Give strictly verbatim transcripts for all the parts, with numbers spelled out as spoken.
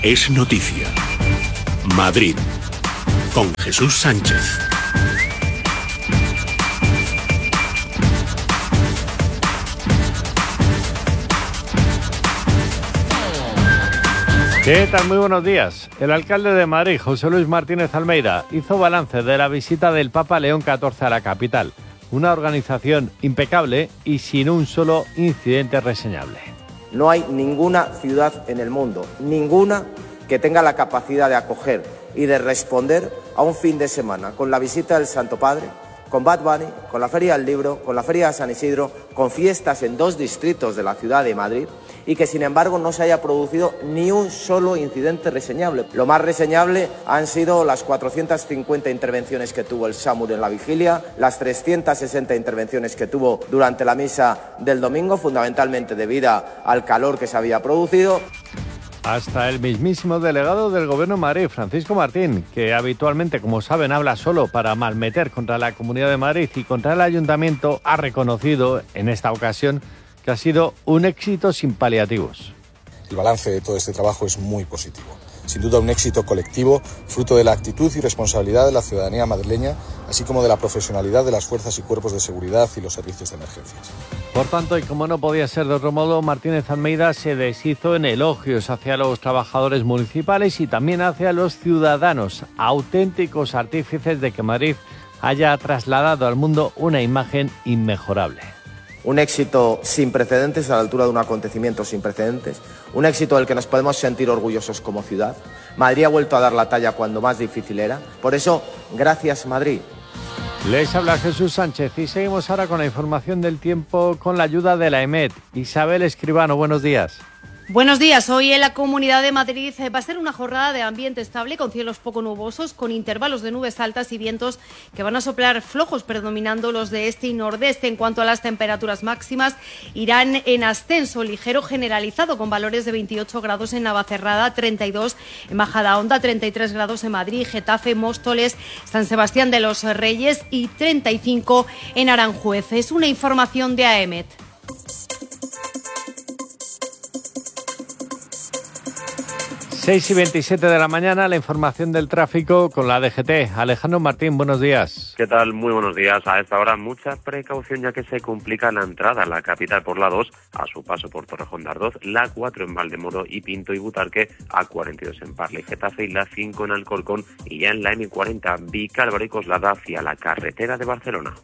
es noticia. Madrid, con Jesús Sánchez. ¿Qué tal? Muy buenos días. El alcalde de Madrid, José Luis Martínez Almeida, hizo balance de la visita del Papa León catorce a la capital. Una organización impecable y sin un solo incidente reseñable. No hay ninguna ciudad en el mundo, ninguna, que tenga la capacidad de acoger y de responder a un fin de semana con la visita del Santo Padre, con Bad Bunny, con la Feria del Libro, con la Feria de San Isidro, con fiestas en dos distritos de la ciudad de Madrid, y que sin embargo no se haya producido ni un solo incidente reseñable. Lo más reseñable han sido las cuatrocientas cincuenta intervenciones que tuvo el SAMUR en la vigilia, las trescientas sesenta intervenciones que tuvo durante la misa del domingo, fundamentalmente debido al calor que se había producido. Hasta el mismísimo delegado del Gobierno de Madrid, Francisco Martín, que habitualmente, como saben, habla solo para malmeter contra la Comunidad de Madrid y contra el Ayuntamiento, ha reconocido en esta ocasión que ha sido un éxito sin paliativos. El balance de todo este trabajo es muy positivo. Sin duda un éxito colectivo, fruto de la actitud y responsabilidad de la ciudadanía madrileña, así como de la profesionalidad de las fuerzas y cuerpos de seguridad y los servicios de emergencias. Por tanto, y como no podía ser de otro modo, Martínez Almeida se deshizo en elogios hacia los trabajadores municipales y también hacia los ciudadanos, auténticos artífices de que Madrid haya trasladado al mundo una imagen inmejorable. Un éxito sin precedentes, a la altura de un acontecimiento sin precedentes. Un éxito del que nos podemos sentir orgullosos como ciudad. Madrid ha vuelto a dar la talla cuando más difícil era. Por eso, gracias Madrid. Les habla Jesús Sánchez y seguimos ahora con la información del tiempo con la ayuda de la EMET. Isabel Escribano, buenos días. Buenos días. Hoy en la Comunidad de Madrid va a ser una jornada de ambiente estable con cielos poco nubosos, con intervalos de nubes altas y vientos que van a soplar flojos, predominando los de este y nordeste. En cuanto a las temperaturas máximas, irán en ascenso ligero generalizado, con valores de veintiocho grados en Navacerrada, treinta y dos en Majadahonda, treinta y tres grados en Madrid, Getafe, Móstoles, San Sebastián de los Reyes y treinta y cinco en Aranjuez. Es una información de AEMET. seis y veintisiete de la mañana, la información del tráfico con la D G T. Alejandro Martín, buenos días. ¿Qué tal? Muy buenos días. A esta hora mucha precaución ya que se complica la entrada a la capital por la dos, a su paso por Torrejón de Ardoz, la cuatro en Valdemoro y Pinto y Butarque, a cuarenta y dos en Parla y Getafe y la cinco en Alcorcón y ya en la eme cuarenta Vicálvaro y Coslada hacia la carretera de Barcelona.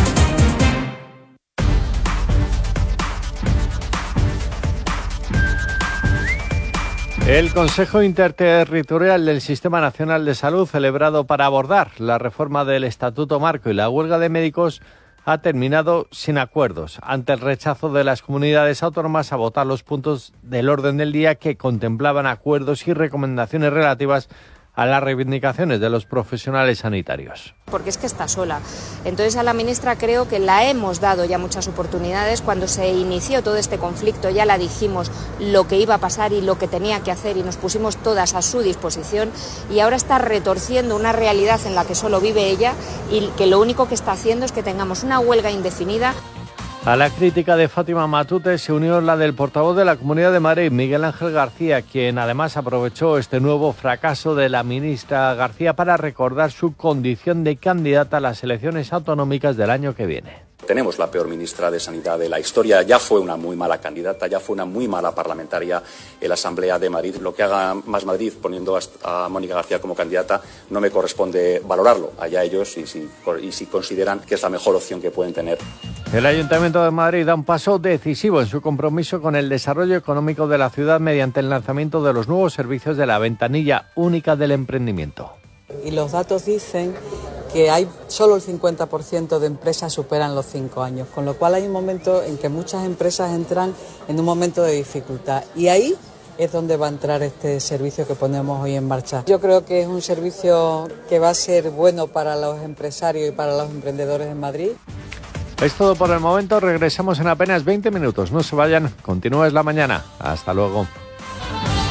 El Consejo Interterritorial del Sistema Nacional de Salud, celebrado para abordar la reforma del Estatuto Marco y la huelga de médicos, ha terminado sin acuerdos, ante el rechazo de las comunidades autónomas a votar los puntos del orden del día que contemplaban acuerdos y recomendaciones relativas a las reivindicaciones de los profesionales sanitarios. Porque es que está sola. Entonces a la ministra creo que la hemos dado ya muchas oportunidades. Cuando se inició todo este conflicto ya la dijimos lo que iba a pasar y lo que tenía que hacer y nos pusimos todas a su disposición y ahora está retorciendo una realidad en la que solo vive ella y que lo único que está haciendo es que tengamos una huelga indefinida. A la crítica de Fátima Matute se unió la del portavoz de la Comunidad de Madrid, Miguel Ángel García, quien además aprovechó este nuevo fracaso de la ministra García para recordar su condición de candidata a las elecciones autonómicas del año que viene. Tenemos la peor ministra de Sanidad de la historia, ya fue una muy mala candidata, ya fue una muy mala parlamentaria en la Asamblea de Madrid. Lo que haga Más Madrid poniendo a Mónica García como candidata no me corresponde valorarlo, allá ellos y si, y si consideran que es la mejor opción que pueden tener. El Ayuntamiento de Madrid da un paso decisivo en su compromiso con el desarrollo económico de la ciudad mediante el lanzamiento de los nuevos servicios de la ventanilla única del emprendimiento. Y los datos dicen que hay solo el cincuenta por ciento de empresas superan los cinco años, con lo cual hay un momento en que muchas empresas entran en un momento de dificultad y ahí es donde va a entrar este servicio que ponemos hoy en marcha. Yo creo que es un servicio que va a ser bueno para los empresarios y para los emprendedores en Madrid. Es todo por el momento, regresamos en apenas veinte minutos. No se vayan, continúa Es la Mañana. Hasta luego.